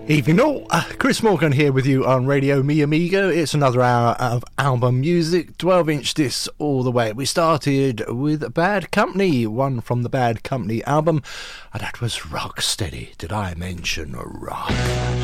Evening all, Chris Morgan here with you on Radio Mi Amigo. It's another hour of album music, 12-inch discs all the way. We started with Bad Company, one from the Bad Company album, and that was Rocksteady. Did I mention rock?